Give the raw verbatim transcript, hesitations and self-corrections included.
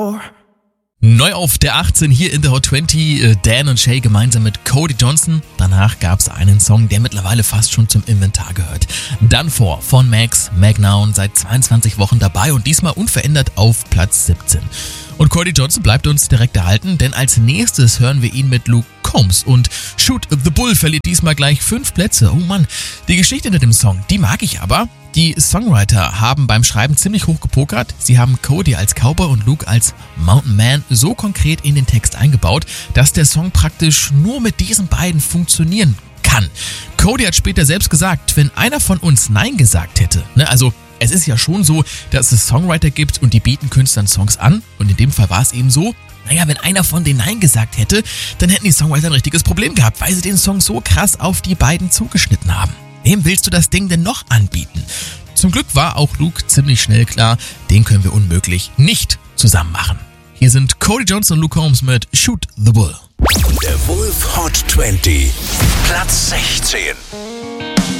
Neu auf der achtzehn hier in der Hot zwanzig, Dan und Shay gemeinsam mit Cody Johnson. Danach gab es einen Song, der mittlerweile fast schon zum Inventar gehört. Done For von Max, Magnown, seit zweiundzwanzig Wochen dabei und diesmal unverändert auf Platz siebzehn. Und Cody Johnson bleibt uns direkt erhalten, denn als nächstes hören wir ihn mit Luke Combs und Shoot the Bull verliert diesmal gleich fünf Plätze. Oh Mann, die Geschichte hinter dem Song, die mag ich aber. Die Songwriter haben beim Schreiben ziemlich hoch gepokert. Sie haben Cody als Cowboy und Luke als Mountain Man so konkret in den Text eingebaut, dass der Song praktisch nur mit diesen beiden funktionieren kann. Cody hat später selbst gesagt, wenn einer von uns Nein gesagt hätte, ne, also es ist ja schon so, dass es Songwriter gibt und die bieten Künstlern Songs an und in dem Fall war es eben so, naja, wenn einer von denen Nein gesagt hätte, dann hätten die Songwriter ein richtiges Problem gehabt, weil sie den Song so krass auf die beiden zugeschnitten haben. Wem willst du das Ding denn noch anbieten? Zum Glück war auch Luke ziemlich schnell klar, den können wir unmöglich nicht zusammen machen. Hier sind Cody Johnson und Luke Combs mit Shoot the Bull. Der Wolf Hot zwanzig, Platz sechzehn.